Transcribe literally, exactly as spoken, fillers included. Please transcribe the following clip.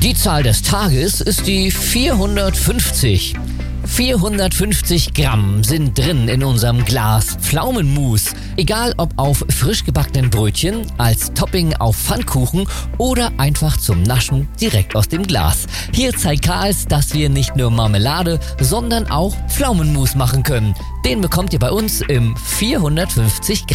Die Zahl des Tages ist die vierhundertfünfzig. vierhundertfünfzig Gramm sind drin in unserem Glas Pflaumenmus. Egal ob auf frisch gebackenen Brötchen, als Topping auf Pfannkuchen oder einfach zum Naschen direkt aus dem Glas. Hier zeigt Karls, dass wir nicht nur Marmelade, sondern auch Pflaumenmus machen können. Den bekommt ihr bei uns im vierhundertfünfzig Gramm.